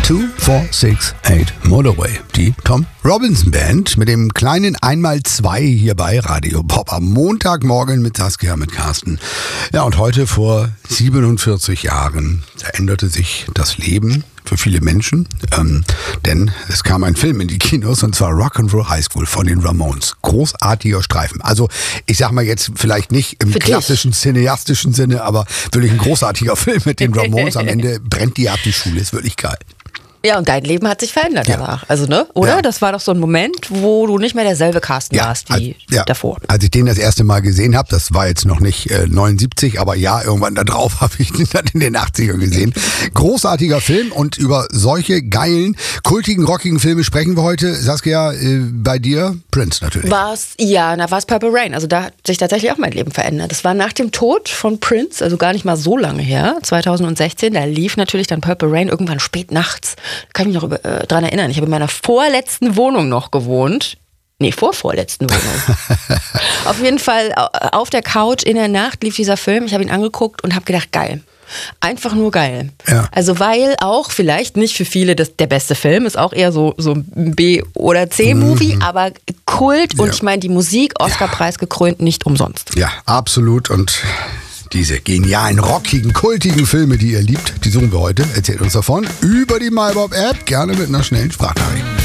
2468 Motorway. Die Tom Robinson Band mit dem kleinen 1x2 hier bei Radio Pop am Montagmorgen mit Saskia, mit Carsten. Ja, und heute vor 47 Jahren änderte sich das Leben für viele Menschen, denn es kam ein Film in die Kinos und zwar Rock'n'Roll High School von den Ramones. Großartiger Streifen. Also ich sag mal jetzt vielleicht nicht im klassischen cineastischen Sinne, aber wirklich ein großartiger Film mit den Ramones. Am Ende brennt die ab, die Schule, ist wirklich geil. Ja, und dein Leben hat sich verändert danach. Also, ne? Oder? Ja. Das war doch so ein Moment, wo du nicht mehr derselbe Carsten warst wie davor. Als ich den das erste Mal gesehen habe, das war jetzt noch nicht 79, aber irgendwann da drauf habe ich den dann in den 80ern gesehen. Großartiger Film, und über solche geilen, kultigen, rockigen Filme sprechen wir heute. Saskia, bei dir Prince natürlich. War es Purple Rain. Also da hat sich tatsächlich auch mein Leben verändert. Das war nach dem Tod von Prince, also gar nicht mal so lange her, 2016. Da lief natürlich dann Purple Rain irgendwann spät nachts. Kann ich mich noch dran erinnern. Ich habe in meiner vorletzten Wohnung noch gewohnt. Nee, vorvorletzten Wohnung. Auf jeden Fall auf der Couch in der Nacht lief dieser Film. Ich habe ihn angeguckt und habe gedacht, geil. Einfach nur geil. Ja. Also weil auch vielleicht nicht für viele der beste Film, ist auch eher so ein B- oder C-Movie, aber Kult, und ich meine die Musik, Oscar-Preis gekrönt, nicht umsonst. Ja, absolut. Und diese genialen, rockigen, kultigen Filme, die ihr liebt, die suchen wir heute. Erzählt uns davon über die MyBob-App, gerne mit einer schnellen Sprachnachricht.